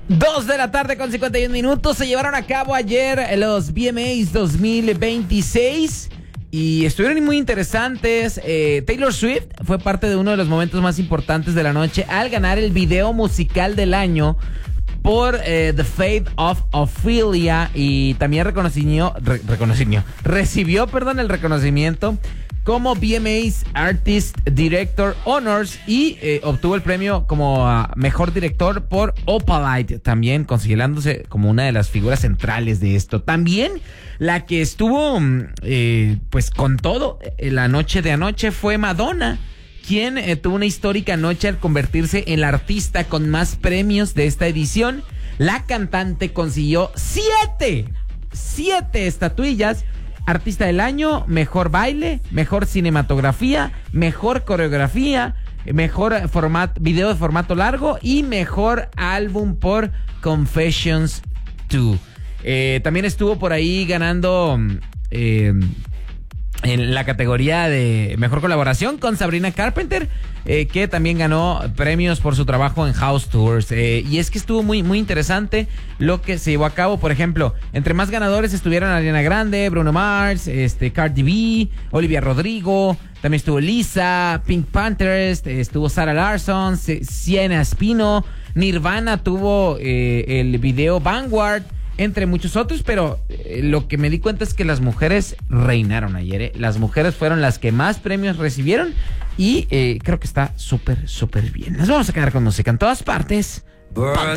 2:51 se llevaron a cabo ayer los VMAs 2026 y estuvieron muy interesantes. Taylor Swift fue parte de uno de los momentos más importantes de la noche al ganar el video musical del año por The Fate of Ophelia, y también recibió el reconocimiento como VMAs Artist Director Honors y obtuvo el premio como mejor director por Opalite, también considerándose como una de las figuras centrales de esto. También la que estuvo pues con todo la noche de anoche fue Madonna, quien tuvo una histórica noche al convertirse en la artista con más premios de esta edición. La cantante consiguió 7 estatuillas: Artista del Año, Mejor Baile, Mejor Cinematografía, Mejor Coreografía, Mejor Video de Formato Largo y Mejor Álbum por Confessions 2. También estuvo por ahí ganando en la categoría de Mejor Colaboración con Sabrina Carpenter, que también ganó premios por su trabajo en House Tours. Y es que estuvo muy interesante lo que se llevó a cabo. Por ejemplo, entre más ganadores estuvieron Ariana Grande, Bruno Mars, Cardi B, Olivia Rodrigo, también estuvo Lisa, Pink Panthers, estuvo Sarah Larson, Sienna Spino, Nirvana tuvo el video Vanguard, entre muchos otros, pero lo que me di cuenta es que las mujeres reinaron ayer. Las mujeres fueron las que más premios recibieron y creo que está súper bien. Nos vamos a quedar con música en todas partes. Ponte